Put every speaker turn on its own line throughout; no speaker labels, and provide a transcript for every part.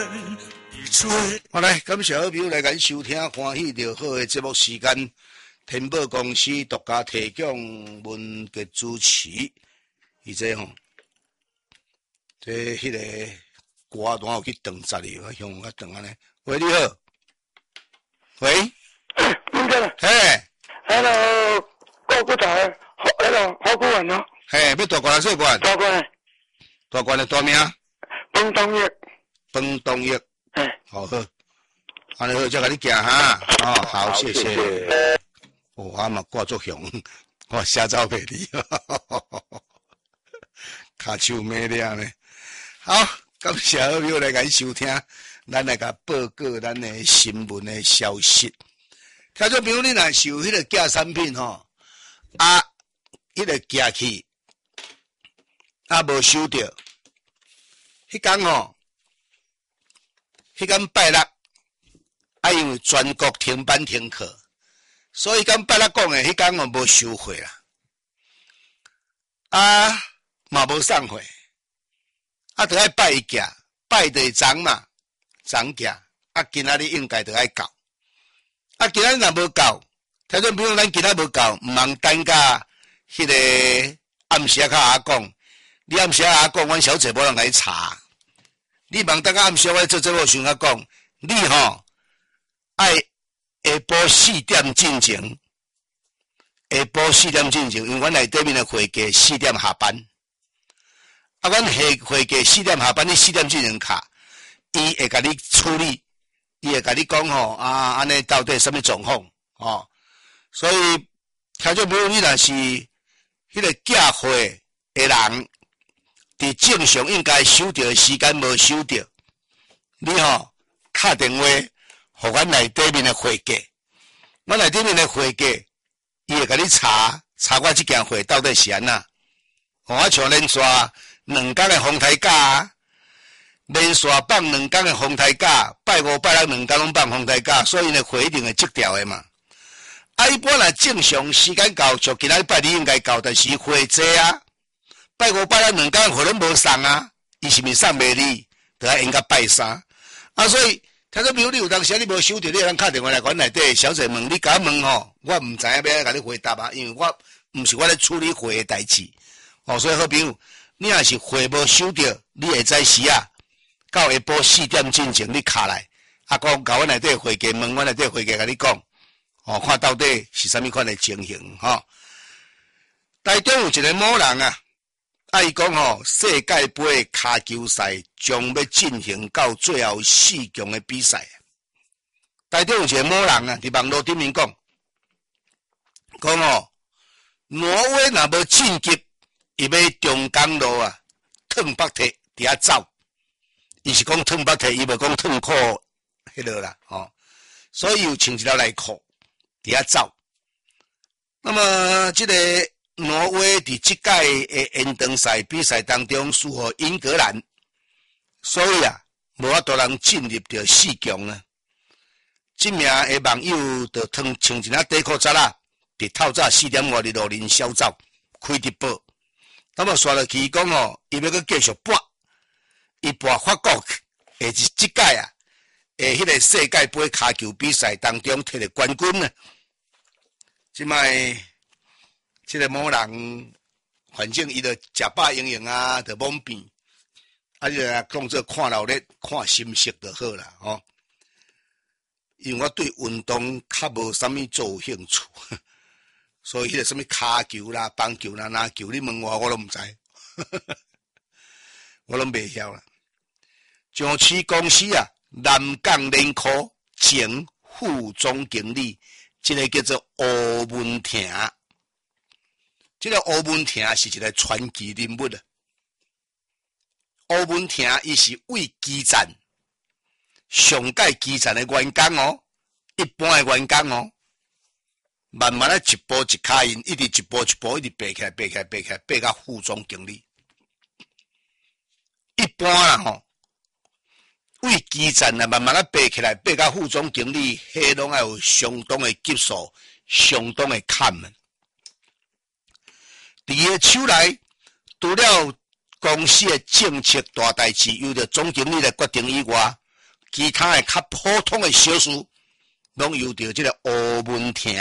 好来，感谢好朋友来咱收听欢喜就好的节目时间。天宝公司独家提供文嘅主持，而且吼，这迄个歌单有去顿十哩，我向我顿安尼。喂，你好。喂，
林哥，
嘿
，Hello，郭股台，Hello，好股文哦。
嘿，要大官还是小官？
大官，
大官的大名？
彭东岳。
彭东岳。
哎，
好好，安尼好，再甲你行哈。哦，好，谢谢。哦，我嘛挂作熊，我写照片你，骹手咩了呢？好，感谢好朋友来咱收听，咱来甲报告咱的新闻的消息。听众朋友，你若是有迄个假产品吼，迄个寄去，无收到，迄天吼，迄天拜六，因为全国停班停课。所以刚拜六讲诶，迄天我无收回啦，嘛无送回，就爱拜一假，拜的长嘛，长假，今仔日应该就爱到，今仔日若无到，听众朋友，咱今仔无到，毋通等甲迄个暗时较讲，你暗时讲，阮小姐无人来查，你茫等甲暗时我做节目时阵讲，你吼爱。下晡4点进前，因为阮内底面的会计4点下班，阮会计4点下班，你4点进前卡，伊会甲你处理，伊会甲你讲吼，安尼到底什么状况，所以听众朋友，你若是迄个寄货的人，伫正常应该收到的时间无收到，你打电话。互阮内底面的会计，阮内底面的会计，伊会甲你查我这件货到底是安那？我像连续2天的风台假，连续放2天的风台假，拜5拜62天拢放风台假，所以呢货一定会积掉的嘛。一般若正常时间到，像今仔拜2应该到，但是货济啊，拜5拜62天货拢无送啊，伊是毋送袂你，就要应该拜3所以。听众朋友，你有当时你无收到，你通打电话来阮内底小姐问，你甲我问吼，我毋知影要甲你回答啊，因为我毋是我咧处理货的代志，所以好朋友，你若是货无收到，你会知时到下晡4点进前你卡来，讲甲阮内底会计问，阮内底会计甲你讲，看到底是啥物款的情形台中有一个某人伊讲世界杯骹球赛将要进行到最后4强的比赛。台中有一个某人伫网络顶面讲挪威若无晋级，伊要中港路褪北体伫遐走。伊是讲褪北体，伊无讲褪裤迄落啦所以有穿一条内裤伫遐走。那么这个。挪威伫即届的延长赛比赛当中输互英格兰，所以无法度人进入到4强啊。即名的网友就穿一件短裤仔伫透早4点外日路林小走开直播，那么刷落去讲伊要阁继续搏，伊搏法国即届迄个世界杯骹球比赛当中摕了冠军啊。即摆。这个某人，反正伊就食饱盈盈就懵变，你就当做看闹热、看心色就好啦因为我对运动较无啥物做兴趣，所以迄个什么骹球啦、棒球啦、篮球，你问我都毋知，我拢袂晓啦。上市公司南港联科前副总经理，这个叫做吴文婷。这个吴文婷是一个传奇人物吴文婷伊是为基站上届基站的员工一般的员工慢慢一步一脚印，一直一步一步一直爬起来，爬到副总经理。一般啦为基站慢慢爬起来，爬到副总经理，迄拢要有相当的级数，相当的坎们。伫伊的手内，除了公司的政策大代志由着总经理来决定以外， 其他的较普通的小事，拢由着这个吴文婷，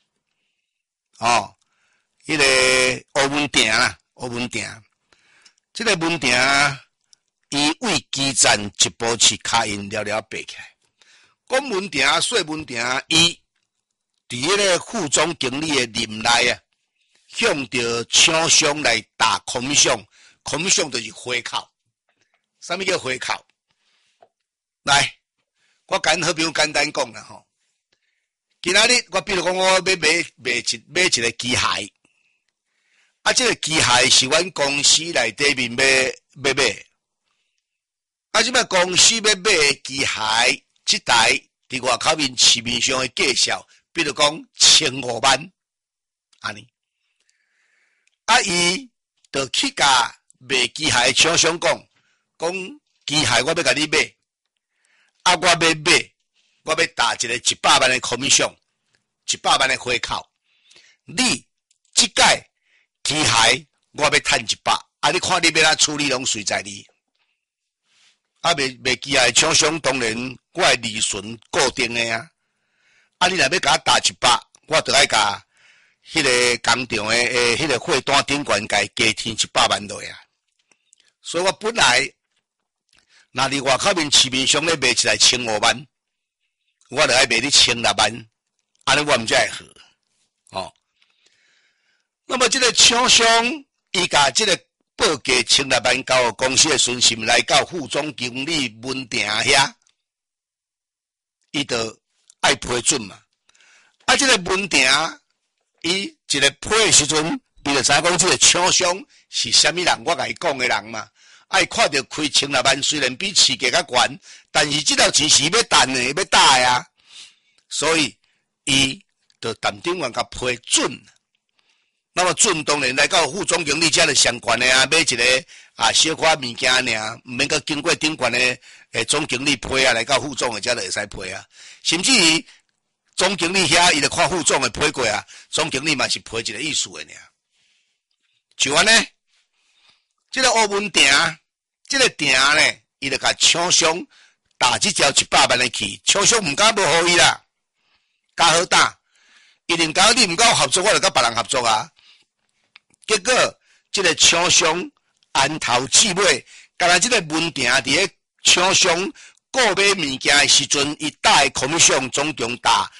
迄个吴文婷啦，吴文婷，这个文婷，伊为基站一步去卡因了了爬起来。讲文婷、说文婷，伊伫迄个副总经理的任内啊，向着厂商来打commission，commission就是花口。啥物叫花口？来，我简好比如简单讲啦吼。今仔日我比如讲，我要买一个机械，啊，这个机械是阮公司内底面要买，啊，即摆公司要买的机械，即台伫外口面市面上的介绍，比如讲1500万，安尼，啊，伊就去甲卖机械厂商讲机械我要甲你买，啊，我要买。我要打一个100万的 commission，100万的花口。你即届机械我要赚100，啊！你看你要哪处理，拢随在你。啊，卖机械厂商当然我的利润固定的啊。啊，你若要甲我打100，我就爱甲迄个工厂的迄个货单顶悬加添100万落啊。所以我本来若伫外口面市面上咧卖一台15万。我就爱卖你16万，安尼我毋才会好。那么这个厂商伊甲这个报价16万交公司的孙心来到副总经理文定遐，伊就爱批准嘛。啊，这个文定伊一个批的时阵，伊就知影讲这个厂商是啥物人，我甲伊讲的人嘛。爱看到开16万，虽然比市价较悬，但是这条钱是要赚的，要打的啊。所以伊就淡定员甲批准。那么准当然来到副总经理遮就上悬的啊，买一个小可物件尔，毋免阁经过顶悬的总经理批啊，来到副总的遮就会使批啊。甚至于总经理遐伊就看副总的批过啊，总经理嘛是批一个意思的尔。就安尼。这个吴文定，这个定呢，伊就甲厂商打这条100万的去，厂商毋敢无互伊啦，加好打，一定讲你毋甲我合作，我就甲别人合作啊。结果这个厂商安头至尾，敢若这个文定伫咧厂商购买物件的时阵，伊打的 commission 总共达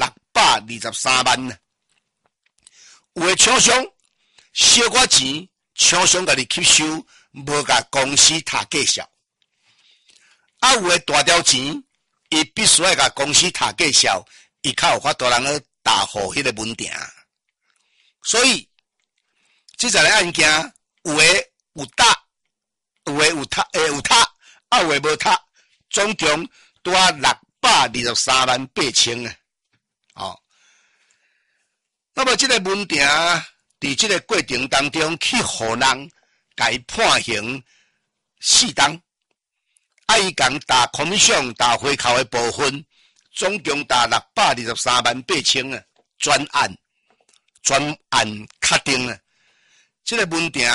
623万呢。有的厂商小可钱。厂商甲你吸收，无甲公司读计销。啊，有诶大条钱，伊必须要甲公司读计销，伊较有法度通去答复迄个文定。所以，即个案件有诶有答，有诶有读，有读，啊有诶无读，总共拄啊623万8千啊！哦，那么即个文定。伫这个过程当中，去互人甲伊判刑4档，啊，伊共打 commission 打回扣的部分，总共达623万8千啊！专案确定啊！这个文定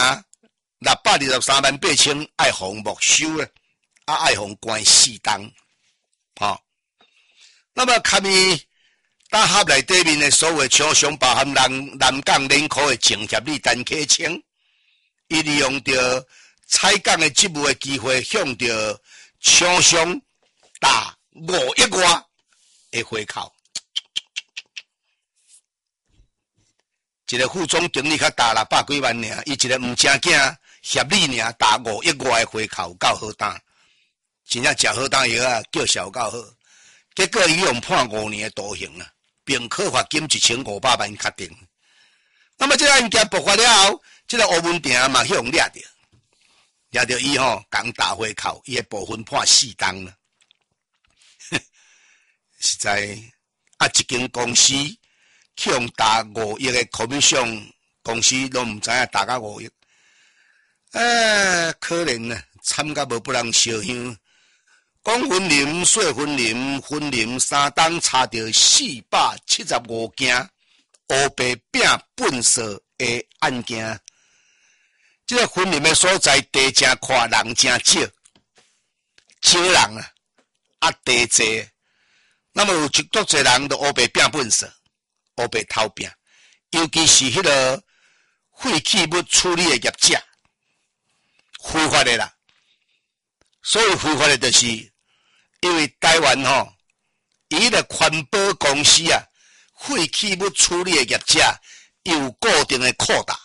623万8千爱互没收啊，啊爱互关4档，那么卡咪。大合内底面的所有厂商，包含南港联科的郑协理陈启清，伊利用着采购的职务的机会，向着厂商打5亿外的回扣。一个副总经理较打600几万尔，伊一个毋正经协理尔打5亿外的回扣，够好打，真正食好打药啊，叫效够好。结果伊用判5年的徒刑啊。并科罚金1500万确定。那么这个案件爆发了后，这个吴文定嘛去用抓着伊共打回扣，伊的部分判4档了。实在一间公司去用打5亿的 commission， 公司拢毋知影打到5亿，可怜啊，惨甲无不人烧香。讲分林、说分林3档差着475件乌白饼粪扫的案件。这个分林的所在地真宽，人真少，少人啊， 地济，那么有足多人都黑白拼粪扫，黑白偷拼，尤其是迄个废弃物处理的业者，非法的啦。所以非法的就是因为台湾吼，伊个环保公司啊，废弃物处理的业者有固定的扩大。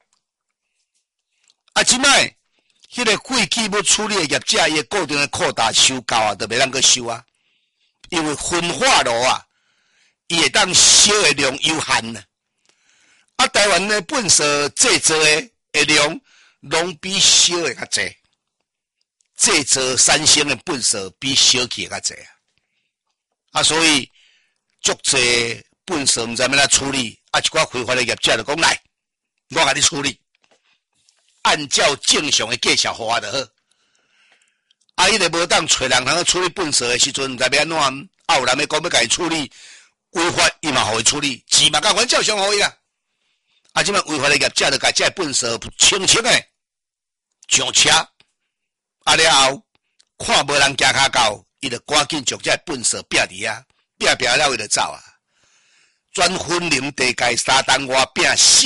啊，即摆迄个废弃物处理的业者，伊固定的扩大收够啊，都袂当去收啊。因为焚化炉啊，伊会当烧的量有限啊。啊，台湾的粪扫制作的量，拢比烧的较济。制作产生的粪扫比烧气较济啊。啊，所以足济粪扫毋知要哪处理，啊，一寡非法的业者就讲来，我甲你处理。按照正常的计数花就好，啊，伊个无当找人通处理粪扫的时阵，代表安怎？啊，有人要讲要甲伊处理违法，伊嘛互伊处理，钱嘛甲阮照常互伊啦。啊，即摆违法的业者就甲这粪扫清清的上车，啊了后看无人行骹到，伊就赶紧将这粪扫摒伫啊，摒了伊就走啊。全分林地界3单外摒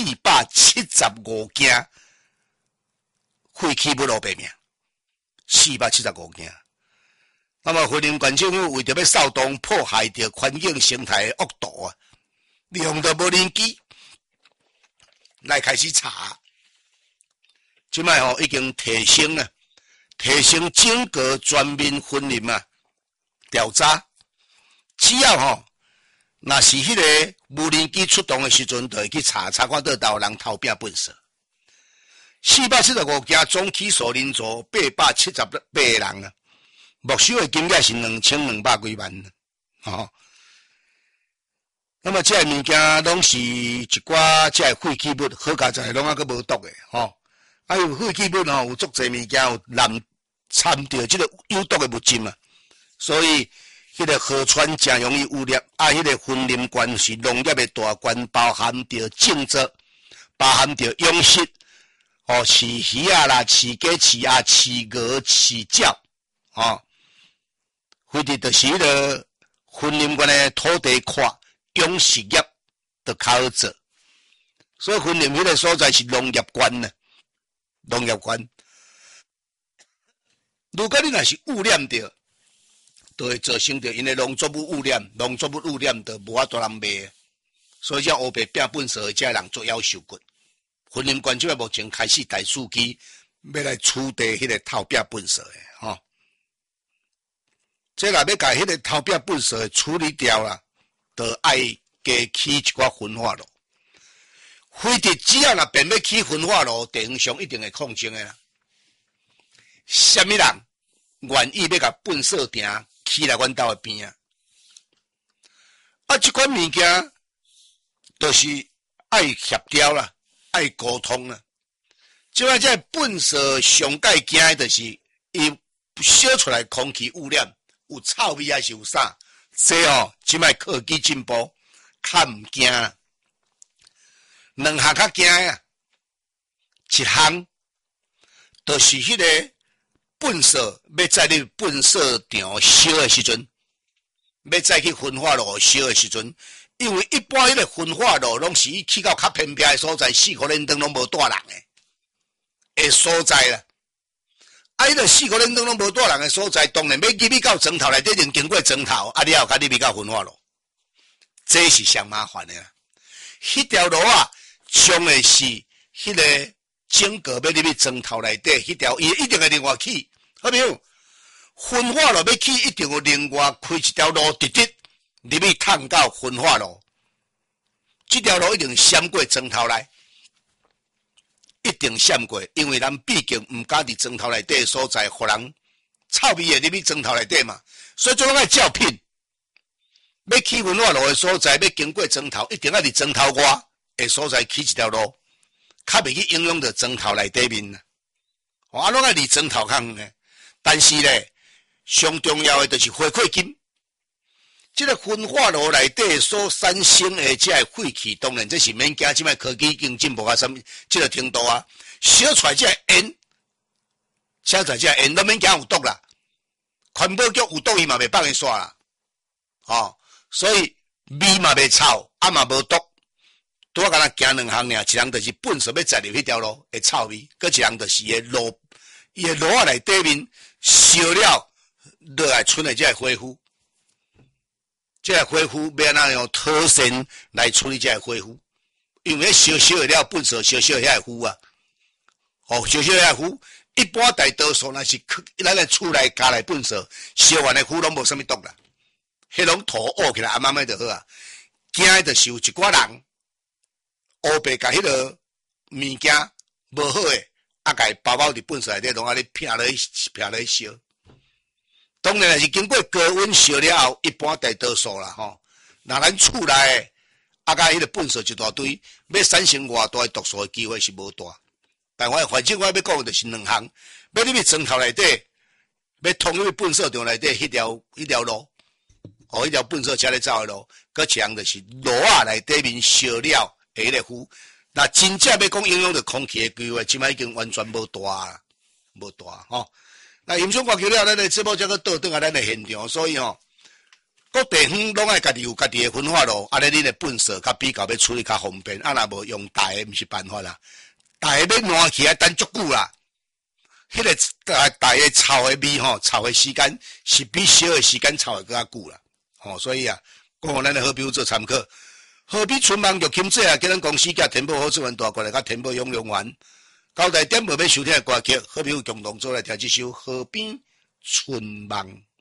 475件。废弃物路白命，475件。那么，云林县政府为着要扫动迫害着环境生态的恶毒啊，利用着无人机来开始查。即摆吼已经提升整个全面分林啊调查。只要吼，若是迄个无人机出动的时阵，就会去查看到有人偷摒粪扫。475件总起诉人数878个人啊，没收的金额是2200几万哦。那么这物件拢是一寡这废弃物，好佳在拢还佫无毒的吼。啊，有废弃物吼，有足侪物件有掺着这个有毒的物质嘛，所以迄个河川真容易污染。啊，迄个森林县是农业的大县，包含着种植，包含着养殖。哦，饲鱼啊啦，饲鸡、饲鸭、饲鹅、饲鸟，哦，或者就是迄个森林县的土地块养殖业就较好做，所以森林迄个所在是农业县呢，农业县。如果你若是污染着，就会造成着因的农作物污染，农作物污染就无法度人卖，所以这黑白摒粪扫的这人做夭寿骨。森林县即个目前开始大数据要来处理迄个偷摒粪扫的吼，这若要甲迄个偷摒粪扫的处理掉啦，就爱加起一寡焚化炉。非得只要若便要起焚化炉，地方上一定会抗争的啦。什么人愿意要甲粪扫埕起来阮兜的边啊？啊，这款物件就是爱协调啦。爱沟通啊！即摆这粪扫上界惊的就是伊烧出来空气污染，有臭味还是有啥？这哦，即摆科技进步，较毋惊啦。两项较惊啊！一项就是迄个粪扫要在你粪扫场烧的时阵，要再去焚化炉烧的时阵。因为一般迄个焚化炉拢是去到较偏僻的所在，4、5点钟拢无住人的所在啦。啊，迄个4、5点钟拢无住人的所在，当然要入去到砖头内底，一定经过砖头，啊，了后甲入去到焚化炉，这是上麻烦的啦。迄条路啊，上的是迄个整个要入去砖头内底，迄条伊一定会另外起，好没有？焚化炉要起，一定有另外开一条路直直。入去探到焚化炉，这条路一定闪过砖头内，一定闪过，因为咱毕竟毋敢伫砖头内底所在，互人臭味会入去砖头内底嘛，所以做拢爱照品。要起焚化炉的所在，要经过砖头，一定要伫砖头外的所在起一条路，较袂去影响到砖头内底面。啊，拢爱离砖头较远的，但是咧，上重要的就是回馈金。这个焚化炉内底所产生的这个废气，当然这是免惊，即摆科技已经进步到什么这个程度啊？烧出来这个烟，烧出来这个烟都免惊有毒啦。 环保局有毒伊嘛袂放伊煞啦，哦，所以味嘛袂臭，啊嘛无毒，拄啊敢若行两项尔，一项就是粪扫要载入迄条路会臭味，搁一项就是伊的路，伊的路啊内底面烧了落来剩的才会恢复。这个恢复要安怎用脱线来处理这个恢复？因为烧的了粪扫，烧遐会腐啊，哦，烧遐会腐。一般大多数若是咱的厝内家内粪扫，烧完的腐拢无啥物毒啦，迄拢土沤起来啊，慢慢就好啊。惊的就是有一寡人乌白甲迄个物件无好诶，啊，甲伊包伫粪扫内底，拢安尼劈落去烧。当然是经过高温烧了后，一般大多数啦吼。若咱厝内诶，啊，甲迄个粪扫一大堆，要产生偌大毒素诶机会是无大。但反正我要讲诶就是两项，要入去砖头内底，要通入去粪扫场内底迄条路，哦，迄条粪扫车咧走诶路，搁一项就是路啊内底面烧了会迄个腐。那真正要讲影响到空气诶机会，即摆已经完全无大啦，无大吼。那音响挂球了，咱的节目才个倒转啊，咱的现场，所以吼，各地方拢爱家己有家己的分化路，啊，你的粪扫较比较要处理较方便，啊，若无用大的，毋是办法啦。大个要烂起来等足久啦，迄个大个臭的味吼，臭的时间是比小的时间臭的更较久啦。吼，所以啊，讲互咱的好朋友做参考。河边村网玉金水啊，叫咱公司甲天宝好资源大过来，甲天宝养龙园。交代点无要收听的歌曲，好朋友共同做来听这首《河边春梦》。